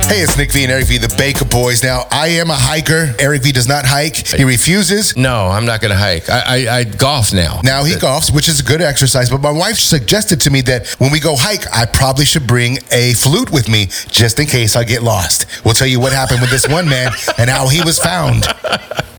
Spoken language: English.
Hey, it's Nick V and Eric V, the Baker Boys. Now, I am a hiker. Eric V does not hike. He refuses. No, I'm not going to hike. I golf now. Now he golfs, which is a good exercise. But my wife suggested to me that when we go hike, I probably should bring a flute with me just in case I get lost. We'll tell you what happened with this one man and how he was found.